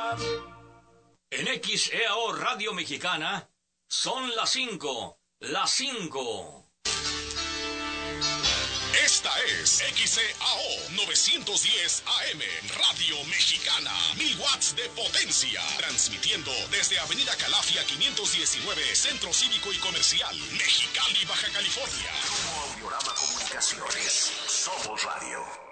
En XEAO Radio Mexicana, son las 5. Las 5. Esta es XEAO 910 AM, Radio Mexicana, 1000 watts de potencia, transmitiendo desde Avenida Calafia 519, Centro Cívico y Comercial, Mexicali, Baja California. Grupo Audiorama Comunicaciones, somos radio.